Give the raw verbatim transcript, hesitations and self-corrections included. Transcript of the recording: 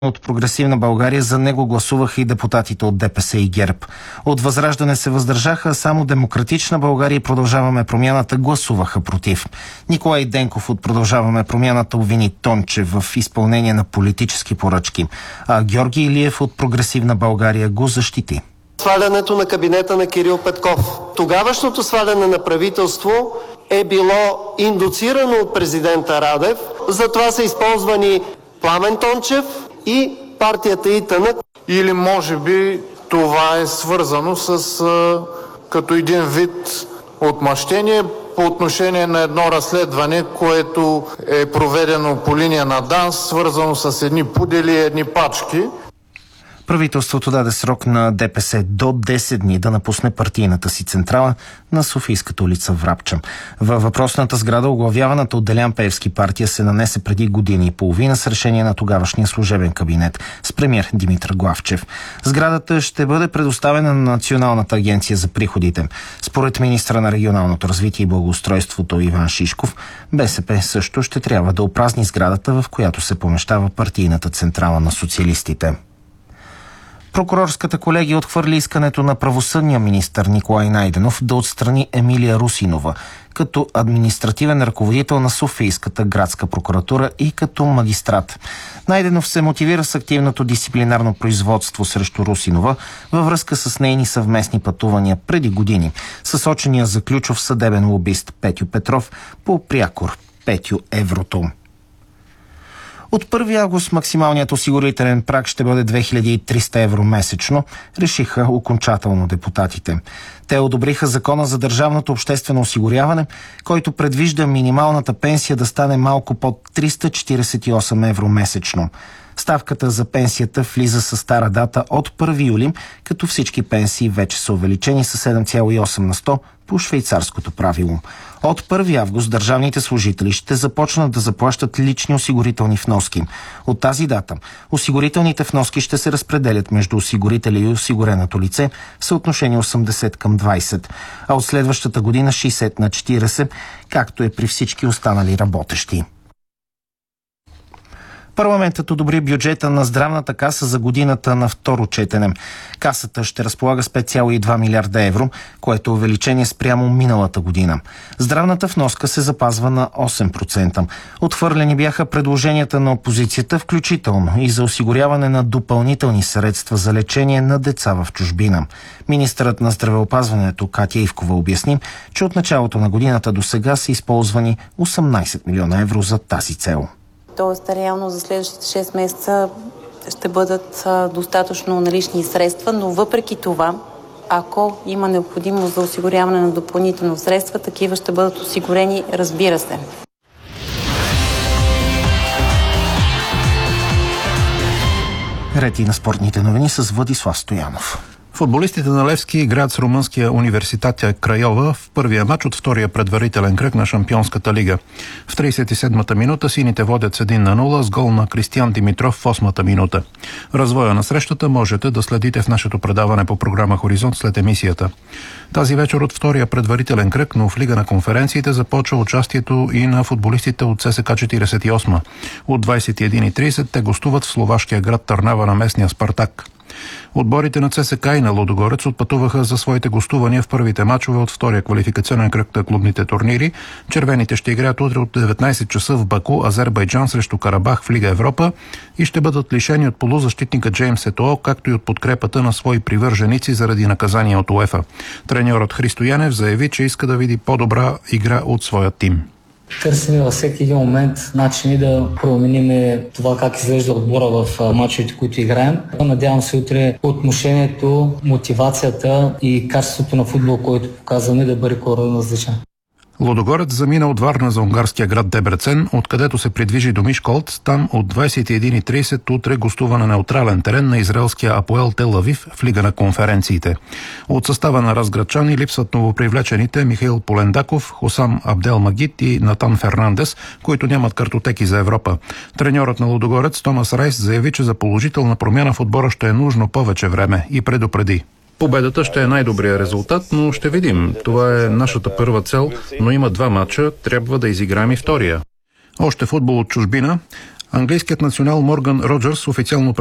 от Прогресивна България за него гласуваха и депутатите от ДПС и ГЕРБ. От Възраждане се въздържаха, а само Демократична България и Продължаваме промяната гласуваха против. Николай Денков от Продължаваме промяната обвини Тончев в изпълнение на политически поръчки, а Георги Илиев от Прогресивна България го защити. Свалянето на кабинета на Кирил Петков. Тогавашното сваляне на правителство е било индуцирано от президента Радев. Затова са използвани Пламен Тончев и партията ИТН. Или може би това е свързано с а, като един вид отмъщение по отношение на едно разследване, което е проведено по линия на ДАНС, свързано с едни пудели и едни пачки. Правителството даде срок на ДПС до десет дни да напусне партийната си централа на Софийската улица Врабча. Във въпросната сграда оглавяваната от Делян Пеевски партия се нанесе преди години и половина с решение на тогавашния служебен кабинет с премиер Димитър Главчев. Сградата ще бъде предоставена на Националната агенция за приходите. Според министра на регионалното развитие и благоустройството Иван Шишков, БСП също ще трябва да опразни сградата, в която се помещава партийната централа на социалистите. Прокурорската колегия отхвърли искането на правосъдния министър Николай Найденов да отстрани Емилия Русинова като административен ръководител на Софийската градска прокуратура и като магистрат. Найденов се мотивира с активното дисциплинарно производство срещу Русинова във връзка с нейни съвместни пътувания преди години с сочения за ключов съдебен лобист Петю Петров по прякор Петю Еврото. От първи август максималният осигурителен праг ще бъде две хиляди и триста евро месечно, решиха окончателно депутатите. Те одобриха Закона за държавното обществено осигуряване, който предвижда минималната пенсия да стане малко под триста четиридесет и осем евро месечно. Ставката за пенсията влиза със стара дата от първи юли, като всички пенсии вече са увеличени с седем цяло и осем на сто по швейцарското правило. От първи август държавните служители ще започнат да заплащат лични осигурителни вноски. От тази дата осигурителните вноски ще се разпределят между осигурителя и осигуреното лице в съотношение осемдесет към двайсет, а от следващата година шейсет на четирийсет, както е при всички останали работещи. Парламентът одобри бюджета на здравната каса за годината на второ четене. Касата ще разполага с пет цяло и два милиарда евро, което е увеличение спрямо миналата година. Здравната вноска се запазва на осем процента. Отхвърлени бяха предложенията на опозицията, включително и за осигуряване на допълнителни средства за лечение на деца в чужбина. Министърът на здравеопазването Катя Ивкова обясни, че от началото на годината до сега са използвани осемнайсет милиона евро за тази цел. Тоест, реално за следващите шест месеца ще бъдат достатъчно налични средства, но въпреки това, ако има необходимост за осигуряване на допълнително средства, такива ще бъдат осигурени, разбира се. Рети на спортните новини с Владислав Стоянов. Футболистите на Левски играят с румънския университет Крайова в първия мач от втория предварителен кръг на Шампионската лига. В трийсет и седмата минута сините водят с един на нула с гол на Кристиян Димитров в осмата минута. Развоя на срещата можете да следите в нашето предаване по програма Хоризонт след емисията. Тази вечер от втория предварителен кръг, но в Лига на конференциите започва участието и на футболистите от ЦСКА четирийсет и осма. От двайсет и една и трийсет те гостуват в словашкия град Търнава на местния Спартак. Отборите на ЦСКА и на Лудогорец отпътуваха за своите гостувания в първите мачове от втория квалификационен кръг на клубните турнири. Червените ще играят утре от деветнайсет часа в Баку, Азербайджан срещу Карабах в Лига Европа и ще бъдат лишени от полузащитника Джеймс Етоо, както и от подкрепата на свои привърженици заради наказания от УЕФА. Треньорът Христо Янев заяви, че иска да види по-добра игра от своя тим. Търсим във всеки един момент начини да променим това как изглежда отбора в мачовете, които играем. Надявам се утре отношението, мотивацията и качеството на футбол, който показваме, да бъде коренно различен. Лудогорец замина от Варна за унгарския град Дебрецен, откъдето се придвижи до Мишколт. Там от двайсет и една и трийсет утре гостува на неутрален терен на израелския Апоел Тел Авив в Лига на конференциите. От състава на разградчани липсват новопривлечените Михаил Полендаков, Хосам Абдел Магит и Натан Фернандес, които нямат картотеки за Европа. Треньорът на Лудогорец Томас Райс заяви, че за положителна промяна в отбора ще е нужно повече време и предупреди. Победата ще е най-добрият резултат, но ще видим. Това е нашата първа цел, но има два мача, трябва да изиграем и втория. Още футбол от чужбина. Английският национал Морган Роджерс официално